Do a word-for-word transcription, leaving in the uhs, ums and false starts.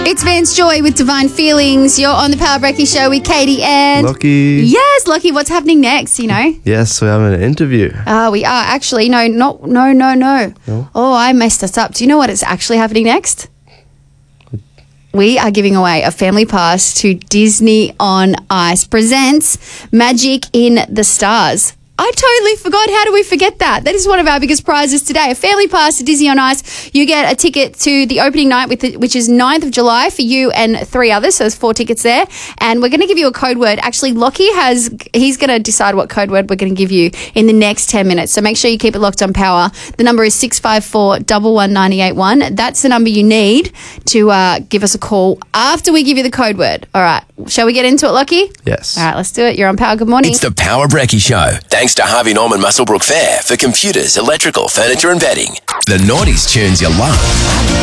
It's Vance Joy with Divine Feelings. You're on the Power Brekkie Show with Katie and... Lockie. Yes, Lockie, what's happening next, you know? Yes, we're having an interview. Uh, we are actually. No, not, no, no, no, No? Oh, I messed us up. Do you know what is actually happening next? We are giving away a family pass to Disney on Ice presents Magic in the Stars. I totally forgot. How do we forget that? That is one of our biggest prizes today. A family pass to Disney on Ice. You get a ticket to the opening night, with the, which is ninth of July for you and three others. So there's four tickets there. And we're going to give you a code word. Actually, Lockie has, he's going to decide what code word we're going to give you in the next ten minutes. So make sure you keep it locked on Power. The number is six five four, one one nine eight one. That's the number you need to uh, give us a call after we give you the code word. All right. Shall we get into it, Lockie? Yes. All right, let's do it. You're on Power. Good morning. It's the Power Brekkie Show. Thanks to Harvey Norman Musselbrook Fair for computers, electrical, furniture and bedding. The noughties tunes you love.